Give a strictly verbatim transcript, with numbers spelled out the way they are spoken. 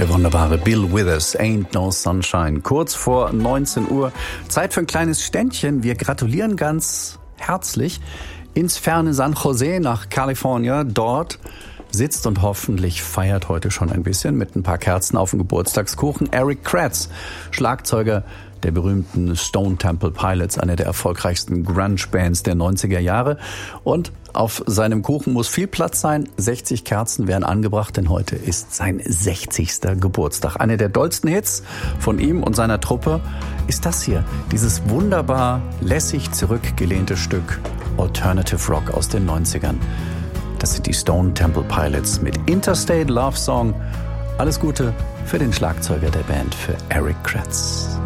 Der wunderbare Bill Withers, Ain't No Sunshine. Kurz vor neunzehn Uhr. Zeit für ein kleines Ständchen. Wir gratulieren ganz herzlich ins ferne San Jose nach Kalifornien. Dort sitzt und hoffentlich feiert heute schon ein bisschen mit ein paar Kerzen auf dem Geburtstagskuchen Eric Kratz, Schlagzeuger der berühmten Stone Temple Pilots, eine der erfolgreichsten Grunge-Bands der neunziger Jahre. Und auf seinem Kuchen muss viel Platz sein. sechzig Kerzen werden angebracht, denn heute ist sein sechzigster Geburtstag. Einer der dollsten Hits von ihm und seiner Truppe ist das hier, dieses wunderbar lässig zurückgelehnte Stück Alternative Rock aus den neunzigern. Das sind die Stone Temple Pilots mit Interstate Love Song. Alles Gute für den Schlagzeuger der Band, für Eric Kratz.